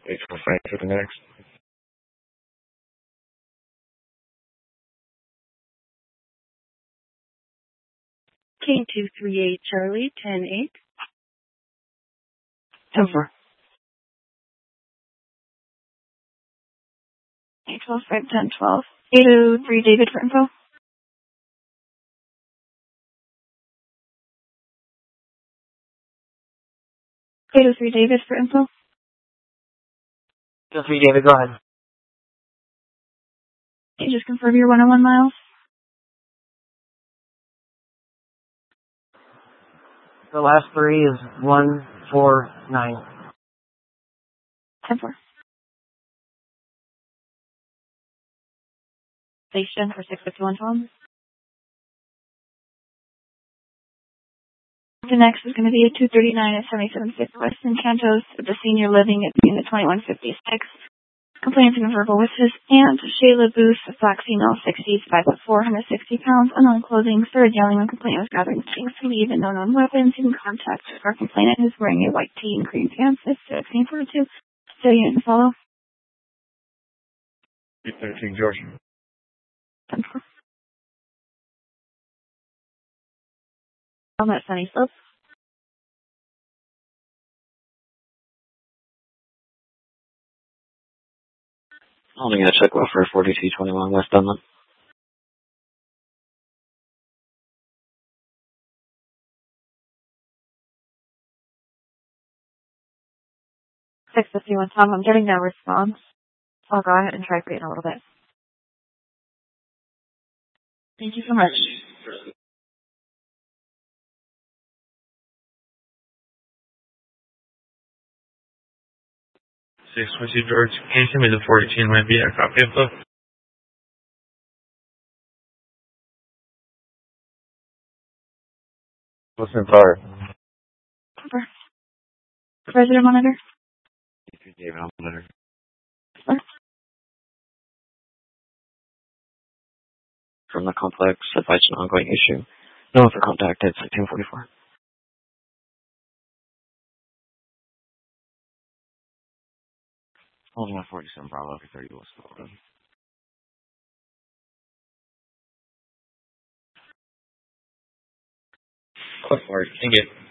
Wait for Frank for the next. K238 Charlie 10-8. 10-4. 812 Frank 10-12. 803 David for info. 803 David for info. 803 David, go ahead. Can you just confirm your 101 miles? The last three is 149. 10-4. Station for 651 Tom. The next is going to be a 239 at 77 Fifth West in Cantos with the senior living at the 2156. Complaints and verbal with his aunt, Shayla Booth, a black female, 60s, 5'4", 160 pounds, unknown clothing, started yelling when complainant was gathering things to leave and no known weapons. In contact with our complainant, who's wearing a white tee and green pants. It's 1642. So you can follow. 13 Georgia. 10-4. On that sunny slope. Holding a check well for 4221 West Dunlap. Tom, I'm getting no response. I'll go ahead and try for you in a little bit. Thank you so much. 622 George. Can you send me the 42 might be a copy of the? What's in fire? President monitor. David on monitor. From the complex, advice an ongoing issue. No one for contact at 1644. Holding 147 Bravo for 30 West Florida. Cliff Art, can get